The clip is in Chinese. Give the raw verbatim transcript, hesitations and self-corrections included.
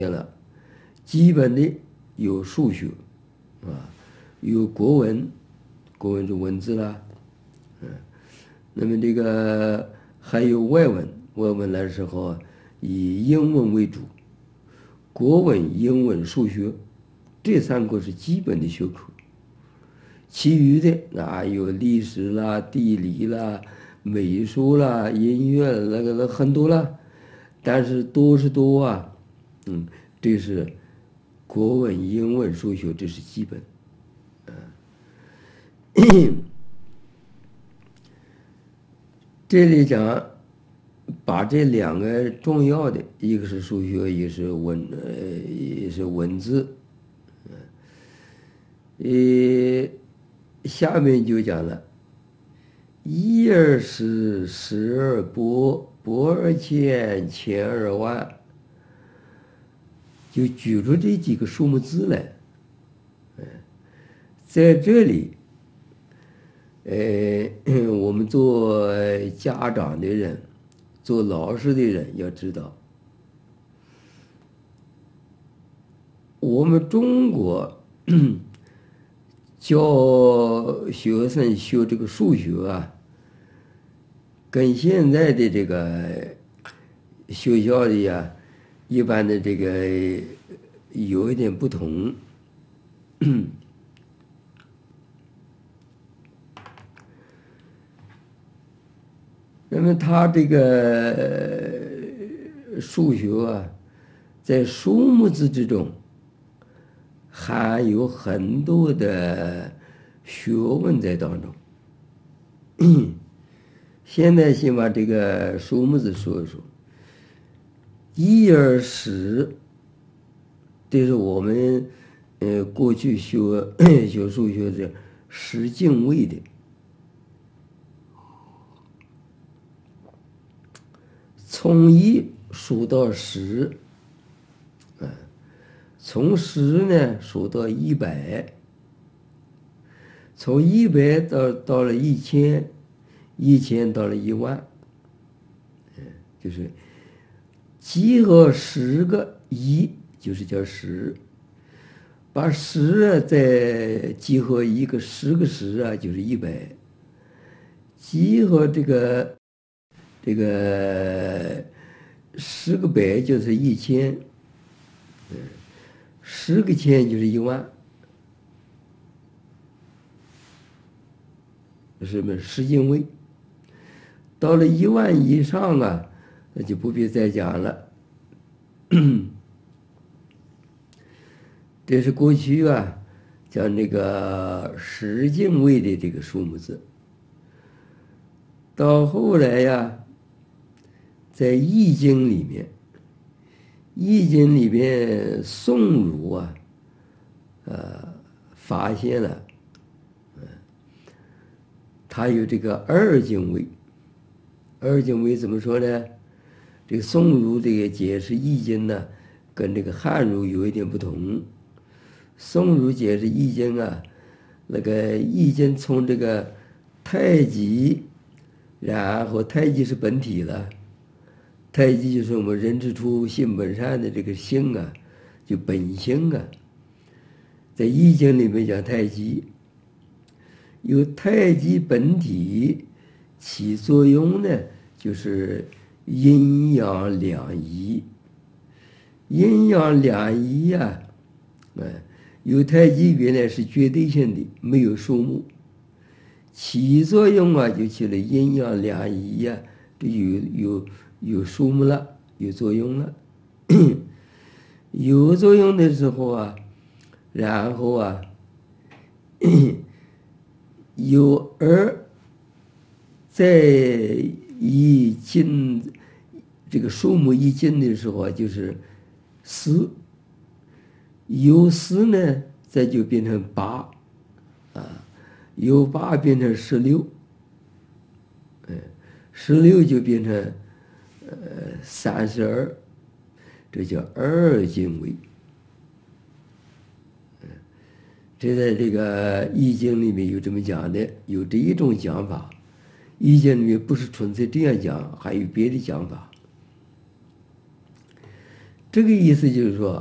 了，基本的有数学啊，有国文，国文就文字啦，嗯，那么这个还有外文，外文来的时候以英文为主，国文、英文、数学这三个是基本的学科，其余的啊有历史啦、地理啦、美术啦、音乐那个那很多啦，但是多是多啊，嗯，这是国文、英文、数学，这是基本。这里讲把这两个重要的，一个是数学，一个是文，呃，也是文字，呃，下面就讲了，一而十，十而百，百而千，千而万，就举出这几个数目字来。在这里，呃，我们做家长的人，做老师的人要知道，我们中国教学生学这个数学啊，跟现在的这个学校里啊，一般的这个有一点不同。那么他这个数学啊，在数目字之中含有很多的学问在当中。现在先把这个数目字说一说，一而十，这是我们呃过去学学数学的十进位的。从一数到十，嗯，从十呢数到一百，从一百到到了一千，一千到了一万，嗯，就是集合十个一，就是叫十，把十啊再集合一个十个十啊，就是一百，集合这个。这个十个百就是一千，嗯，十个千就是一万，是不是十进位？到了一万以上啊，那就不必再讲了。这是过去啊，讲这个十进位的这个数目字，到后来呀。在《易经》里面，《易经》里面宋儒啊，呃，发现了，嗯，他有这个二进位。二进位怎么说呢？这个宋儒这个解释《易经》呢，跟这个汉儒有一点不同。宋儒解释《易经》啊，那个《易经》从这个太极，然后太极是本体了。太极就是我们人之初性本善的这个性啊，就本性啊，在《易经》里面讲太极，由太极本体起作用呢，就是阴阳两仪。阴阳两仪呀，啊，由太极原来是绝对性的，没有数目，起作用啊，就起了阴阳两仪呀，这有有。有数目了，有作用了，有作用的时候啊，然后啊，有而在一进这个数目一进的时候啊，就是四，有四呢，再就变成八，啊，有八变成十六，嗯，十六就变成。呃，三十二，这叫二进位。嗯，这在这个《易经》里面有这么讲的，有这一种讲法。《易经》里面不是纯粹这样讲，还有别的讲法。 这个意思就是说，